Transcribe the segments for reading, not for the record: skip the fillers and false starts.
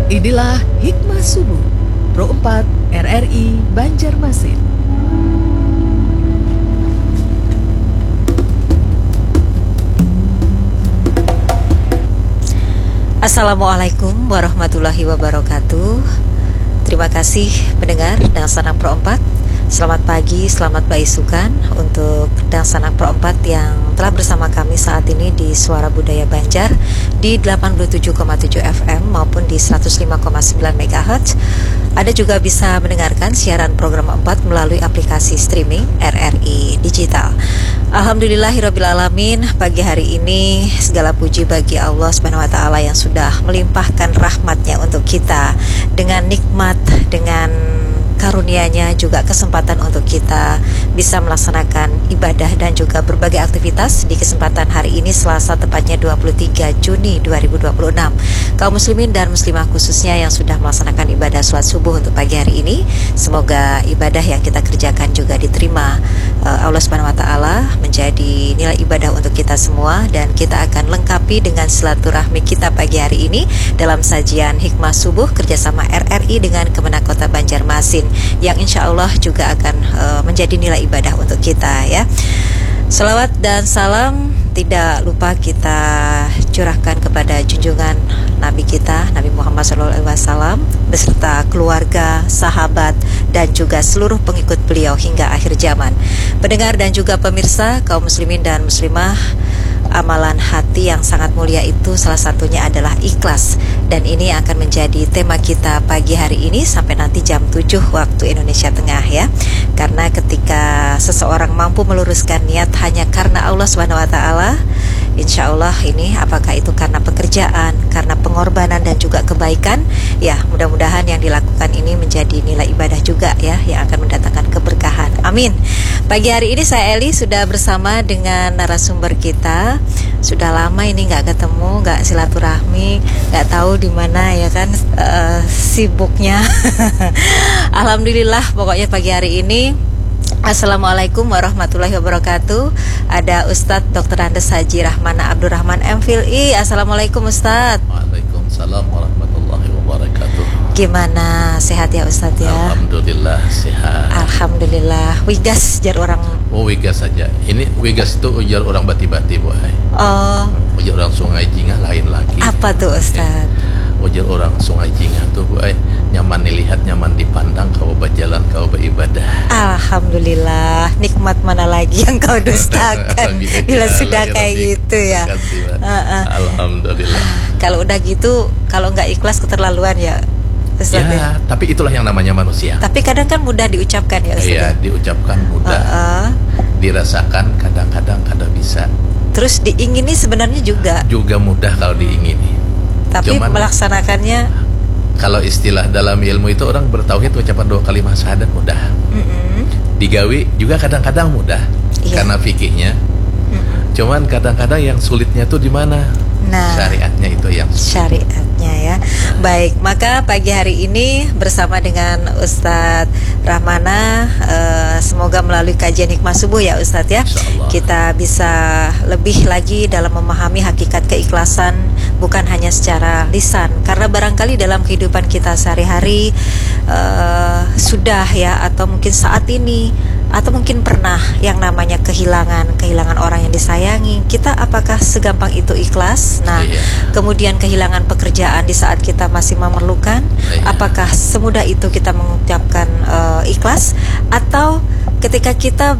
Inilah Hikmah Subuh Pro 4 RRI Banjarmasin. Assalamualaikum warahmatullahi wabarakatuh. Terima kasih pendengar Dang Sanang Pro 4. Selamat pagi, selamat baisukan untuk Dang Sanang Pro 4 yang telah bersama kami saat ini di Suara Budaya Banjar di 87,7 FM maupun di 105,9 MHz. Ada juga bisa mendengarkan siaran program 4 melalui aplikasi streaming RRI Digital. Alhamdulillahirabbil alamin, pagi hari ini segala puji bagi Allah Subhanahu wa taala yang sudah melimpahkan rahmatnya untuk kita dengan nikmat, dengan karunia-Nya juga kesempatan untuk kita bisa melaksanakan ibadah dan juga berbagai aktivitas di kesempatan hari ini Selasa tepatnya 23 Juni 2026. Kaum muslimin dan muslimah khususnya yang sudah melaksanakan ibadah sholat subuh untuk pagi hari ini, semoga ibadah yang kita kerjakan juga diterima Allah Subhanahu wa taala menjadi nilai ibadah untuk kita semua, dan kita akan lengkapi dengan silaturahmi kita pagi hari ini dalam sajian Hikmah Subuh kerjasama RRI dengan Kemenak Kota Banjarmasin yang insya Allah juga akan menjadi nilai ibadah untuk kita ya. Salawat dan salam tidak lupa kita curahkan kepada junjungan Nabi kita, Nabi Muhammad SAW beserta keluarga, sahabat dan juga seluruh pengikut beliau hingga akhir zaman. Pendengar dan juga pemirsa, kaum muslimin dan muslimah, amalan hati yang sangat mulia itu salah satunya adalah ikhlas, dan ini akan menjadi tema kita pagi hari ini sampai nanti jam 7 waktu Indonesia Tengah ya. Karena ketika seseorang mampu meluruskan niat hanya karena Allah Subhanahu wa taala, insya Allah ini apakah itu karena pekerjaan, karena pengorbanan dan juga kebaikan, ya mudah-mudahan yang dilakukan ini menjadi nilai ibadah juga ya, yang akan mendatangkan keberkahan. Amin. Pagi hari ini saya Eli sudah bersama dengan narasumber kita. Sudah lama ini nggak ketemu, nggak silaturahmi, nggak tahu di mana ya kan, sibuknya. Alhamdulillah pokoknya pagi hari ini. Assalamualaikum warahmatullahi wabarakatuh. Ada Ustadz Dr. Andes Haji Rahmana Abdurrahman MPhilI. Assalamualaikum Ustadz. Waalaikumsalam warahmatullahi wabarakatuh. Gimana, sehat ya Ustadz ya? Alhamdulillah sehat. Alhamdulillah. Wigas jar orang. Oh wigas saja. Ini wigas itu ujar orang bati-bati boy. Oh. Ujar orang Sungai Jingah lain lagi. Apa tuh Ustadz? Ujar orang Sungai Jingah tuh boy, nyaman dilihat, nyaman dipandang, kau berjalan, kau beribadah. Alhamdulillah. Nikmat mana lagi yang kau dustakan bila sudah kayak gitu ya. Alhamdulillah. Kalau udah gitu, kalau nggak ikhlas keterlaluan ya Ustaz ya. Tapi itulah yang namanya manusia. Tapi kadang kan mudah diucapkan ya Ustaz. Iya, diucapkan mudah. Dirasakan kadang-kadang kada bisa. Terus diingini sebenarnya juga mudah kalau diingini. Tapi cuman, melaksanakannya, kalau istilah dalam ilmu itu orang bertauhid ucapan 2 kalimat syahadat mudah. Digawi juga kadang-kadang mudah, iya, karena fikihnya. Cuman kadang-kadang yang sulitnya tuh di mana? Nah, syariatnya itu yang syariatnya ya. Baik, maka pagi hari ini bersama dengan Ustadz Rahmana, semoga melalui kajian Hikmah Subuh ya Ustadz ya, kita bisa lebih lagi dalam memahami hakikat keikhlasan, bukan hanya secara lisan. Karena barangkali dalam kehidupan kita sehari-hari sudah ya, atau mungkin saat ini, atau mungkin pernah yang namanya kehilangan orang yang disayangi. Kita apakah segampang itu ikhlas? Nah, kemudian kehilangan pekerjaan di saat kita masih memerlukan, apakah semudah itu kita mengucapkan ikhlas? Atau ketika kita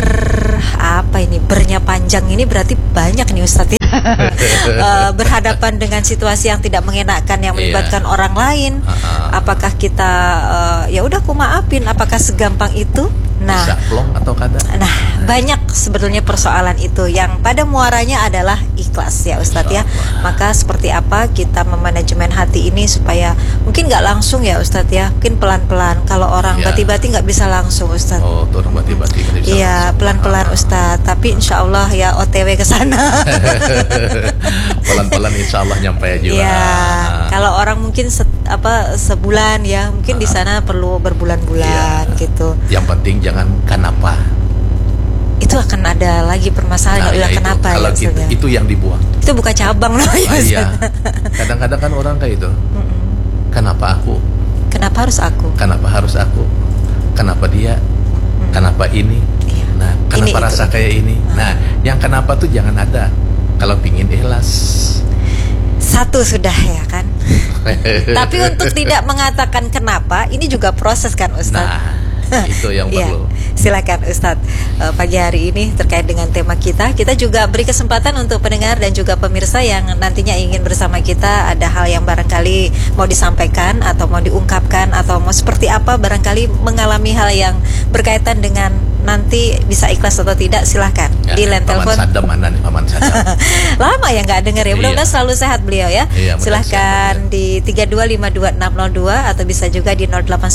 bernya panjang ini berarti banyak nih Ustadz ya. Berhadapan dengan situasi yang tidak mengenakan yang melibatkan orang lain, apakah kita ya udah aku maafin, apakah segampang itu? Nah, bisa plong atau kada? Nah, banyak sebetulnya persoalan itu yang pada muaranya adalah ikhlas ya Ustadz ya. Maka seperti apa kita memanajemen hati ini supaya mungkin nggak langsung ya Ustadz ya, mungkin pelan-pelan. Kalau orang bati-bati nggak bisa langsung Ustadz. Oh, tuh orang bati-bati nggak bisa. Iya, pelan-pelan Ustadz. Tapi insya Allah ya OTW ke sana. Pelan-pelan insya Allah nyampe juga. Iya, kalau orang mungkin sebulan ya, mungkin di sana perlu berbulan-bulan gitu. Yang penting jangan kenapa. Itu akan ada lagi permasalahan. Nah, kenapa kalau ya, itu yang dibuang. Itu buka cabang loh ya. Iya. Kadang-kadang kan orang kayak itu. kenapa aku? Kenapa harus aku? Kenapa harus aku? Kenapa dia? Kenapa ini? Iya. Nah, kenapa Ini, rasa itu. kayak ini? Nah, yang kenapa tuh jangan ada. Kalau pingin ikhlas. Satu sudah ya kan. Tapi untuk tidak mengatakan kenapa, ini juga proses kan Ustadz. Nah, itu yang Iya, perlu. silakan Ustadz. Pagi hari ini terkait dengan tema kita juga beri kesempatan untuk pendengar dan juga pemirsa yang nantinya ingin bersama kita, ada hal yang barangkali mau disampaikan atau mau diungkapkan atau mau seperti apa, barangkali mengalami hal yang berkaitan dengan nanti bisa ikhlas atau tidak, silahkan Ya, di line Paman telepon. Sadam mana nih Paman Sadam? Lama ya nggak dengar ya, mudah-mudahan Iya. selalu sehat beliau ya. Iya, Silahkan mudah-mudahan di 32522602 atau bisa juga di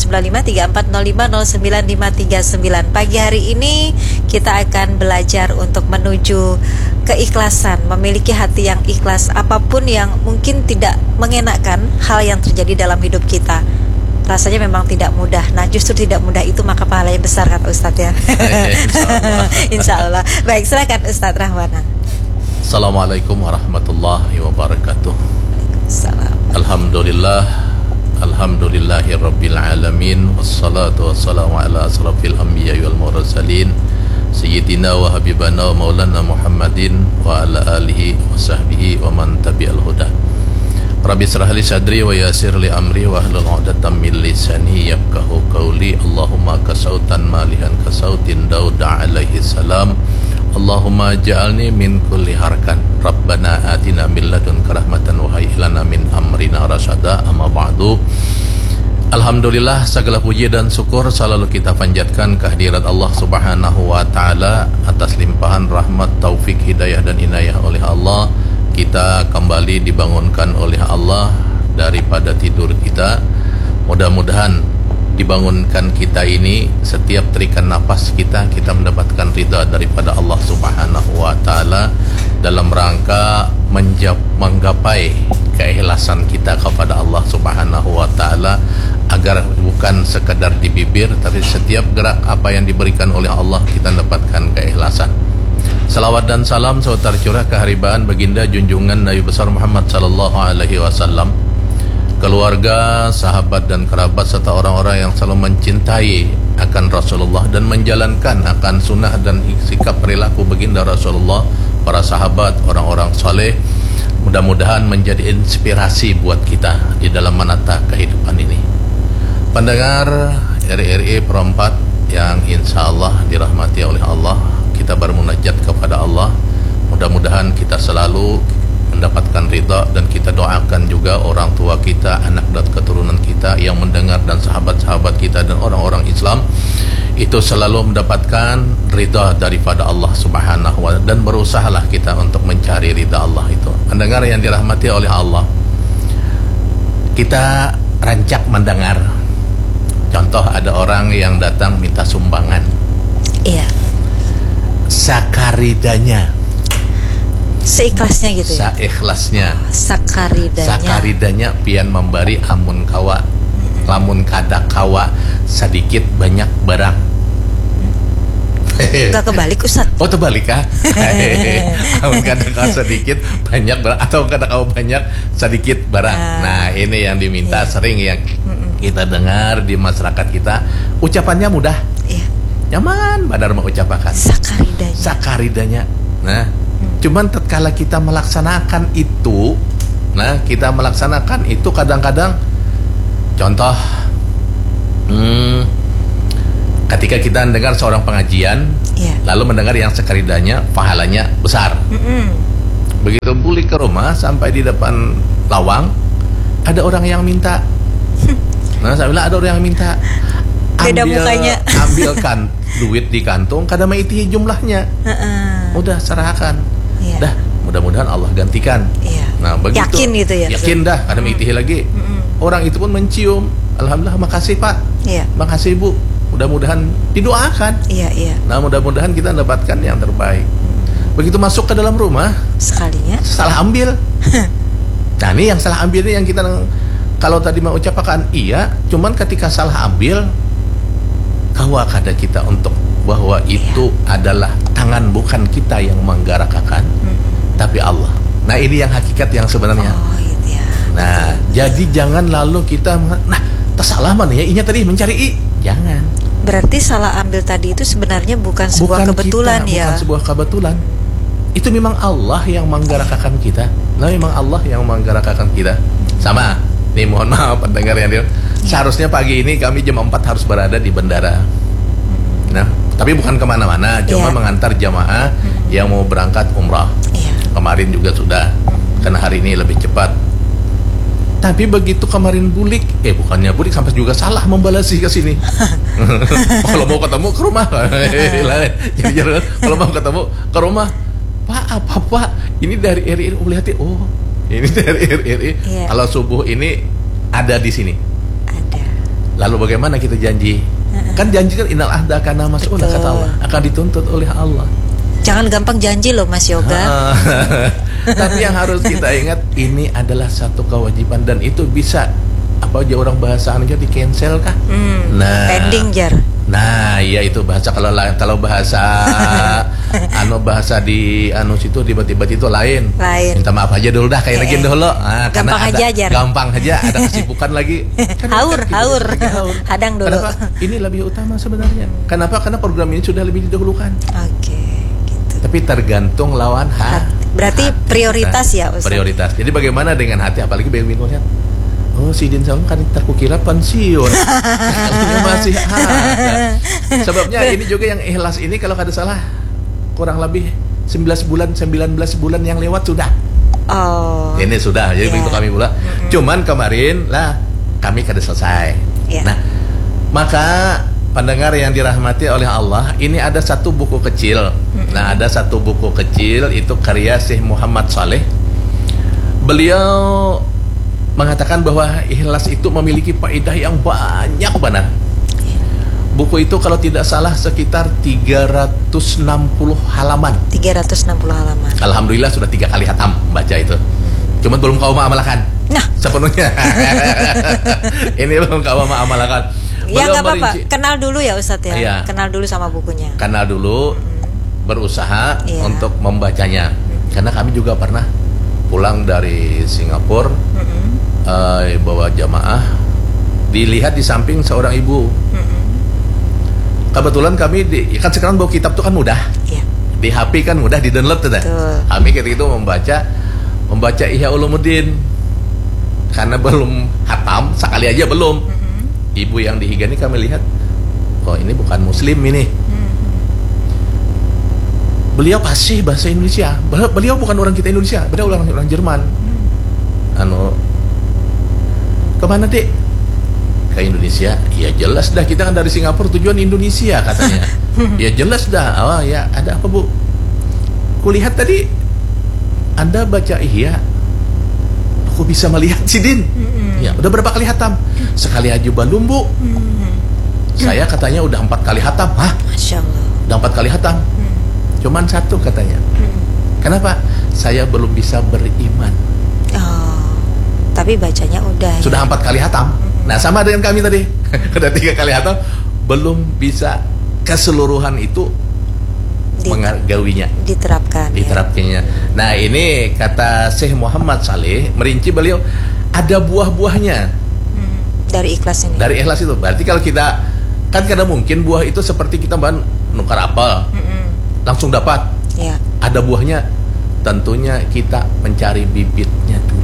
089534050959. Pagi hari ini kita akan belajar untuk menuju keikhlasan, memiliki hati yang ikhlas apapun yang mungkin tidak mengenakan hal yang terjadi dalam hidup kita. Rasanya memang tidak mudah. Nah, justru tidak mudah itu maka pahalanya besar kan Ustadz ya. Insyaallah. Insyaallah. Baik, silakan Ustadz Rahwana. Assalamualaikum warahmatullahi wabarakatuh. Salam. Alhamdulillah, alhamdulillahirabbil alamin, wassalatu wassalamu ala asrafil anbiya'i wal mursalin, sayyidina wa habibana wa maulana Muhammadin wa ala alihi wa sahbihi wa man tabi'al huda. Rabbi israh li sadri wa yassir li amri wa hlul 'uqdatam min lisani yafqahu qawli. Allahumma kasautan malihan kasautin Daud alaihi salam. Allahumma ja'alni min kulli harkan. Rabbana atina min ladunka rahmatan wa hayyi lana min amrina rasyada. Amma ba'du. Alhamdulillah, segala puji dan syukur selalu kita panjatkan kehadirat Allah Subhanahu wa taala atas limpahan rahmat, taufik, hidayah dan inayah oleh Allah. Kita kembali dibangunkan oleh Allah daripada tidur kita. Mudah-mudahan dibangunkan kita ini, setiap terikan napas kita mendapatkan ridha daripada Allah Subhanahu wa taala dalam rangka menggapai keikhlasan kita kepada Allah Subhanahu wa taala, agar bukan sekadar di bibir tapi setiap gerak apa yang diberikan oleh Allah kita dapatkan keikhlasan. Salawat dan salam serta tercurah keharibaan baginda junjungan Nabi besar Muhammad sallallahu alaihi wasallam, keluarga, sahabat dan kerabat serta orang-orang yang selalu mencintai akan Rasulullah dan menjalankan akan sunnah dan sikap perilaku baginda Rasulullah, para sahabat, orang-orang saleh. Mudah-mudahan menjadi inspirasi buat kita di dalam menata kehidupan ini. Pendengar RRI Pro 4 yang insya Allah dirahmati oleh Allah, kita bermunajat kepada Allah. Mudah-mudahan kita selalu mendapatkan ridha, dan kita doakan juga orang tua kita, anak dan keturunan kita yang mendengar, dan sahabat-sahabat kita dan orang-orang Islam itu selalu mendapatkan ridha daripada Allah Subhanahu wa taala, dan berusahalah kita untuk mencari ridha Allah itu. Pendengar yang dirahmati oleh Allah, kita rancak mendengar. Contoh, ada orang yang datang minta sumbangan. Iya. Sakaridanya, Seikhlasnya gitu ya. saikhlasnya, sakaridanya pian memberi amun kawa, lamun kada kawa sedikit banyak barang. Gak kebalik Ustaz. Oh, terbalik kah? Amun kada kawa sedikit banyak barang, atau kada kawa banyak sedikit barang. Nah, ini yang diminta sering yang kita dengar di masyarakat kita. Ucapannya mudah, Iya. nyaman benar mengucapkan sakaridanya. Nah, cuman tatkala kita melaksanakan itu, kadang-kadang, contoh, ketika kita mendengar seorang pengajian, Iya. lalu mendengar yang sakaridanya, pahalanya besar. Begitu pulang ke rumah, sampai di depan lawang, ada orang yang minta. Nah, saya bilang ada orang yang minta. Beda mukanya. Ambilkan duit di kantung, kada maitihi jumlahnya. Udah serahkan. Iya. Dah, mudah-mudahan Allah gantikan. Iya. Nah, begitu. Yakin gitu ya. Yakin dah, kada maitihi lagi. Orang itu pun mencium. Alhamdulillah, makasih Pak. Iya. Makasih Bu. Mudah-mudahan didoakan. Iya. Nah, mudah-mudahan kita dapatkan yang terbaik. Begitu masuk ke dalam rumah, Sekalinya. salah ambil. Nah, ini yang salah ambil ini yang kita, kalau tadi mau ucapkan iya, cuman ketika salah ambil, kawa kada kita untuk bahwa itu adalah tangan bukan kita yang menggerakkan, tapi Allah. Nah, ini yang hakikat yang sebenarnya. Oh, gitu ya. Nah, jadi jangan lalu kita tersalah mana ya, inya tadi mencari i. Jangan. Berarti salah ambil tadi itu sebenarnya bukan sebuah kebetulan ya. Bukan sebuah kebetulan. Itu memang Allah yang menggerakkan kita. Nah, memang Allah yang menggerakkan kita. Sama. Nih mohon maaf pendengar yang dia. Seharusnya pagi ini kami jam 4 harus berada di bandara. Nah, tapi bukan kemana-mana, cuma mengantar jamaah yang mau berangkat umrah. Kemarin juga sudah, karena hari ini lebih cepat. Tapi begitu kemarin bulik, bukannya bulik, sampai juga salah membalasi ke sini. Kalau mau ketemu ke rumah, jadi kalau mau ketemu ke rumah, Pak, ini dari RRI, lihat oh, ini dari RRI. Kalau subuh ini ada di sini. Lalu bagaimana kita janji? Kan janji kan innal ahda kana mas'ula, kata Allah, akan dituntut oleh Allah. Jangan gampang janji loh Mas Yoga. Tapi yang harus kita ingat, ini adalah satu kewajiban dan itu bisa apa aja orang bahasa aja di cancel kah? Pending jar. Nah, iya itu bahasa kalau bahasa bahasa di situ tiba-tiba itu lain. Minta maaf aja dulu dah, kayak lagi dulu. Gampang aja jar. Gampang aja, ada kesibukan lagi. Haur. Hadang dulu. Kenapa? Ini lebih utama sebenarnya. Kenapa? Karena program ini sudah lebih didahulukan. Oke, gitu. Tapi tergantung lawan berarti prioritas ya Ustaz. Prioritas. Jadi bagaimana dengan hati, apalagi bagaimana lihat. Oh, si Din Salom kan terkukira pensiun. Kalau masih ada. Sebabnya ini juga yang ikhlas ini kalau kada salah kurang lebih 19 bulan yang lewat sudah. Oh. Ini sudah. Jadi begitu kami pula. Cuman kemarin lah kami kada selesai. Nah, maka pendengar yang dirahmati oleh Allah, ini ada satu buku kecil. Nah, ada satu buku kecil itu karya Syekh Muhammad Saleh. Beliau mengatakan bahwa ikhlas itu memiliki faedah yang banyak benar. Buku itu kalau tidak salah sekitar 360 halaman. 360 halaman. Alhamdulillah sudah 3 kali hatam baca itu. Cuma belum kau amalkan. Nah, sepenuhnya. Ini belum kau amalkan. Ya nggak apa-apa. Kenal dulu ya Ustadz ya. Iya. Kenal dulu sama bukunya. Kenal dulu, berusaha untuk membacanya. Karena kami juga pernah pulang dari Singapura. Bawa jamaah, dilihat di samping seorang ibu. Kebetulan kami kan sekarang bawa kitab itu kan mudah, di HP kan mudah di download tuh. Kami ketika itu membaca Ihya Ulumuddin karena belum hatam, sekali aja belum. Ibu yang dihigani kami lihat, oh ini bukan muslim ini. Beliau fasih bahasa Indonesia. Beliau bukan orang kita Indonesia, beliau orang Jerman. Kemana dek? Ke Indonesia. Ya jelas dah, kita kan dari Singapura, tujuan Indonesia katanya. Ya jelas dah. Oh ya, ada apa bu? Kulihat tadi Anda baca Ihya. Aku bisa melihat Sidin. Ya udah berapa kali hatam? Sekali aja belum bu. Saya katanya udah 4 kali hatam. Hah? Masya Allah. Udah 4 kali hatam. Cuman 1 katanya. Kenapa? Saya belum bisa beriman. Tapi bacanya udah. Sudah 4 kali hatam. Nah, sama dengan kami tadi. Udah 3 kali hatam, belum bisa keseluruhan itu menggawinya. Diterapkannya. Nah, ini kata Syekh Muhammad Saleh, merinci beliau ada buah-buahnya. Dari ikhlas ini. Dari ikhlas itu. Berarti kalau kita kan kadang mungkin buah itu seperti kita nukar apel. Langsung dapat. Ya. Ada buahnya. Tentunya kita mencari bibitnya dulu.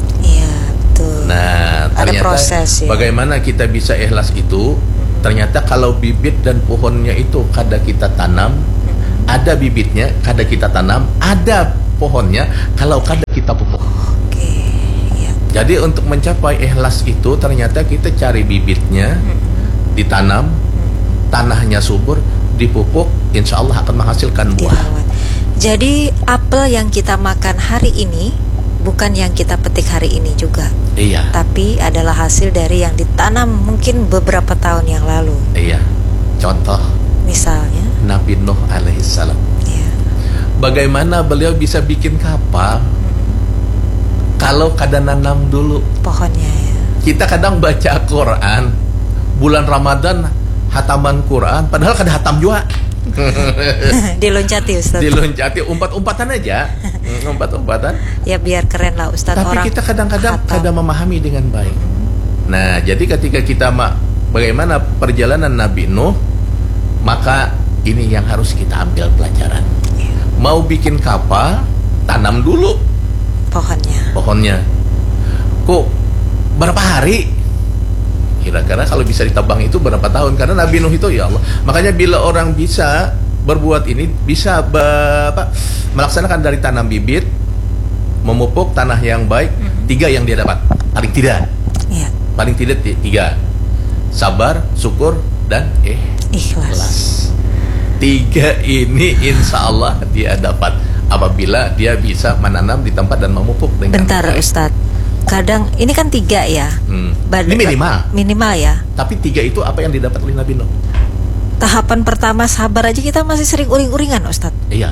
Nah, ternyata proses, bagaimana kita bisa ikhlas itu? Ternyata kalau bibit dan pohonnya itu kada kita tanam, ada bibitnya kada kita tanam, ada pohonnya kalau kada kita pupuk. Jadi untuk mencapai ikhlas itu ternyata kita cari bibitnya, ditanam, tanahnya subur, dipupuk, insya Allah akan menghasilkan buah. Jadi apel yang kita makan hari ini bukan yang kita petik hari ini juga. Iya. Tapi adalah hasil dari yang ditanam mungkin beberapa tahun yang lalu. Iya. Contoh. Misalnya. Nabi Nuh alaihissalam. Iya. Bagaimana beliau bisa bikin kapal kalau kadang nanam dulu pohonnya ya. Kita kadang baca Quran bulan Ramadan hataman Quran, padahal kada hatam juga. Diloncati Ustaz. Diloncati, umpat-umpatan aja. Umpat-umpatan. Ya biar keren lah Ustaz. Tapi orang kita kadang-kadang hafal. kadang memahami dengan baik. Nah, jadi ketika kita bagaimana perjalanan Nabi Nuh, maka ini yang harus kita ambil pelajaran. Mau bikin kapal, tanam dulu pohonnya. Kok berapa hari? Kira-kira kalau bisa ditebang itu berapa tahun? Karena Nabi Nuh itu, ya Allah. Makanya bila orang bisa berbuat ini, bisa melaksanakan dari tanam bibit, memupuk tanah yang baik, 3 yang dia dapat. Paling tidak. Iya. Paling tidak 3. Sabar, syukur, dan ikhlas. 3 ini insya Allah dia dapat apabila dia bisa menanam di tempat dan memupuk dengan Bentar baik. Ustadz, kadang ini kan 3 ya. Ini minimal ya. Tapi 3 itu apa yang didapat oleh Nabi Nuh? Tahapan pertama sabar aja kita masih sering uring-uringan Ustadz. Iya.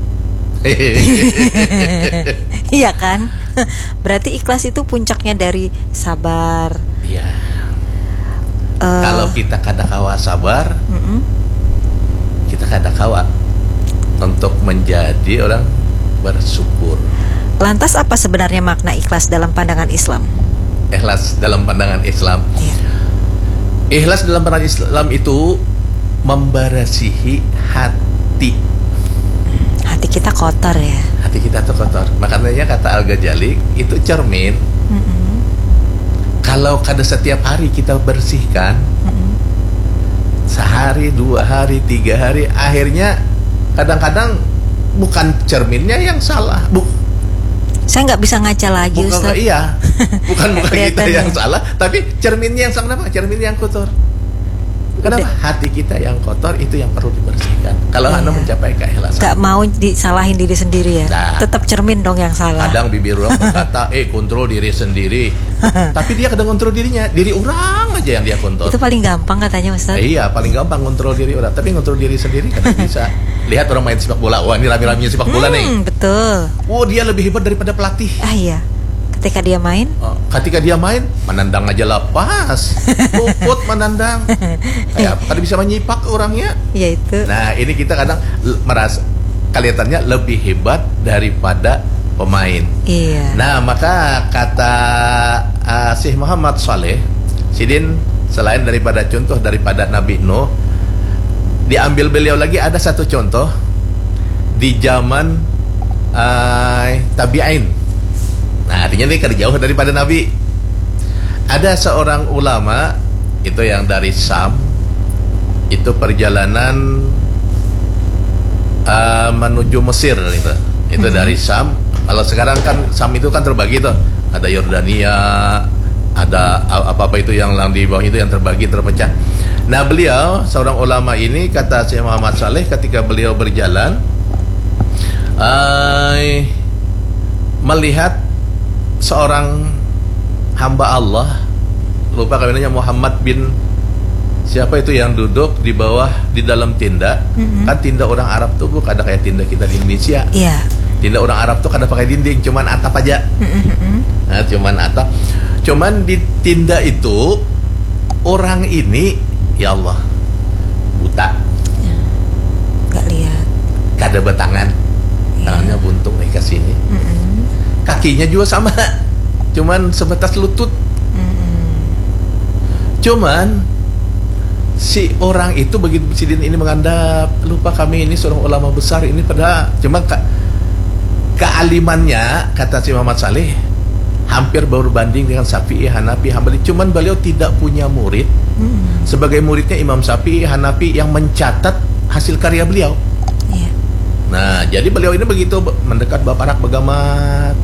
Iya kan? Berarti ikhlas itu puncaknya dari sabar. Iya. Kalau kita kadakawa sabar, kita kadakawa untuk menjadi orang bersyukur. Lantas apa sebenarnya makna ikhlas dalam pandangan Islam? Ikhlas dalam pandangan Islam. Iya. Ikhlas dalam pandangan Islam itu membersihi hati. Hati kita kotor ya. Hati kita tuh kotor. Makanya kata Al-Ghazali itu cermin. Kalau kada setiap hari kita bersihkan, sehari, 2 hari, 3 hari, akhirnya kadang-kadang bukan cerminnya yang salah. Saya nggak bisa ngaca lagi Ustaz. Iya. Bukan kita yang salah, tapi cerminnya yang salah. Kenapa? Cerminnya yang kotor. Kenapa? Hati kita yang kotor itu yang perlu dibersihkan. Kalau Anda mencapai keikhlasan. Gak mau disalahin diri sendiri ya. Nah, tetap cermin dong yang salah. Kadang bibir orang berkata, kontrol diri sendiri. Tapi dia kadang kontrol dirinya, diri orang aja yang dia kontrol. Itu paling gampang katanya Ustaz. Iya, paling gampang kontrol diri orang. Tapi kontrol diri sendiri kadang bisa. Lihat orang main sepak bola. Wah, ini rame-ramenya sepak bola nih. Betul. Oh, dia lebih hebat daripada pelatih. Iya. Ketika dia main, menandang aja lepas, luput menandang. Kayak kada bisa menyipak orangnya. Ya itu. Nah, ini kita kadang merasa kelihatannya lebih hebat daripada pemain. Iya. Nah, maka kata Syekh Muhammad Saleh Sidin, selain daripada contoh daripada Nabi Nuh, diambil beliau lagi ada satu contoh di zaman tabi'in. Nah, artinya ini kada jauh daripada Nabi. Ada seorang ulama itu yang dari Sam, itu perjalanan menuju Mesir itu. Itu dari Sam. Kalau sekarang kan Sam itu kan terbagi tuh. Ada Yordania, ada apa-apa itu yang di bawah itu yang terbagi, terpecah. Nah, beliau seorang ulama ini, kata Syekh Muhammad Saleh, ketika beliau berjalan melihat seorang hamba Allah, lupa kawinannya, Muhammad bin siapa itu, yang duduk di bawah di dalam tinda. Kan tinda orang Arab tuh bukan ada kayak tinda kita di Indonesia. Iya. Tinda orang Arab tuh kada pakai dinding, cuman atap aja. Nah, cuman atap. Cuman di tinda itu orang ini, ya Allah, buta. Gak lihat. Kada betangan. Tangannya buntung nih ke sini. Kakinya juga sama, cuman sebatas lutut. Cuman si orang itu begitu Sidin ini mengandap, lupa kami ini seorang ulama besar ini, pada cuma kealimannya, kata si Muhammad Saleh, hampir berbanding dengan Syafi'i, Hanafi, Hambali. Cuman beliau tidak punya murid. Sebagai muridnya Imam Syafi'i, Hanafi yang mencatat hasil karya beliau. Nah, jadi beliau ini begitu mendekat Bapak Rak Begamat,